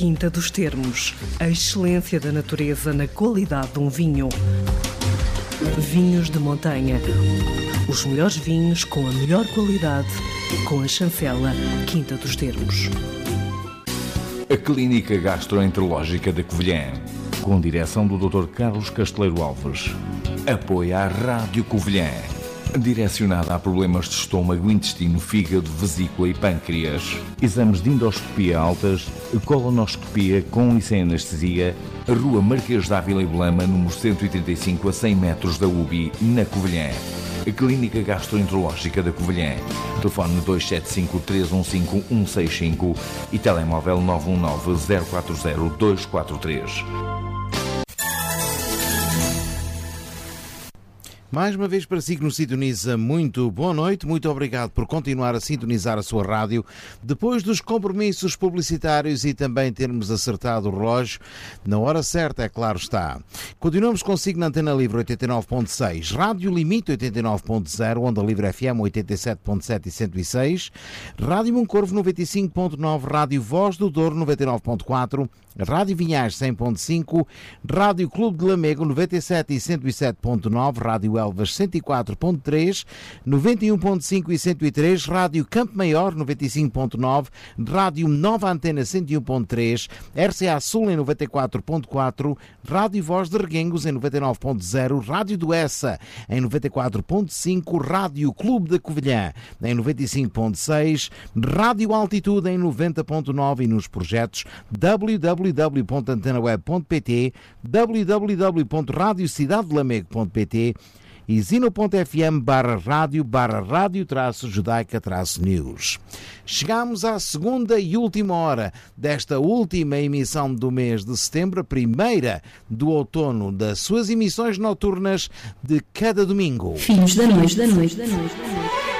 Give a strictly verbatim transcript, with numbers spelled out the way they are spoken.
Quinta dos Termos, a excelência da natureza na qualidade de um vinho. Vinhos de montanha, os melhores vinhos com a melhor qualidade, com a chancela Quinta dos Termos. A Clínica Gastroenterológica da Covilhã, com direção do doutor Carlos Casteleiro Alves. Apoia a Rádio Covilhã, direcionada a problemas de estômago, intestino, fígado, vesícula e pâncreas. Exames de endoscopia altas, colonoscopia com e sem anestesia. Rua Marquês de Ávila e Belama, número cento e trinta e cinco, a cem metros da U B I, na Covilhã. A Clínica Gastroenterológica da Covilhã. Telefone dois sete cinco, três um cinco, um seis cinco e telemóvel nove um nove, zero quatro zero, dois quatro três. Mais uma vez para si que nos sintoniza, muito boa noite, muito obrigado por continuar a sintonizar a sua rádio. Depois dos compromissos publicitários e também termos acertado o relógio, na hora certa, é claro está. Continuamos consigo na Antena Livre oitenta e nove ponto seis, Rádio Limite oitenta e nove ponto zero, Onda Livre F M oitenta e sete ponto sete e cento e seis, Rádio Moncorvo noventa e cinco ponto nove, Rádio Voz do Douro noventa e nove ponto quatro, Rádio Vinhais cem ponto cinco, Rádio Clube de Lamego noventa e sete e cento e sete ponto nove, Rádio Elvas cento e quatro ponto três, noventa e um ponto cinco e cento e três, Rádio Campo Maior noventa e cinco ponto nove, Rádio Nova Antena cento e um ponto três, R C A Sul em noventa e quatro ponto quatro, Rádio Voz de Reguengos em noventa e nove ponto zero, Rádio do Essa em noventa e quatro ponto cinco, Rádio Clube da Covilhã em noventa e cinco ponto seis, Rádio Altitude em noventa ponto nove e nos projetos w w w ponto antena web ponto p t, w w w ponto radio cidade de lamego ponto p t e zino.fm barra rádio barra rádio traço judaica traço news. Chegamos à segunda e última hora desta última emissão do mês de setembro, a primeira do outono das suas emissões noturnas de cada domingo. Filhos da noite, da noite, da noite, da noite.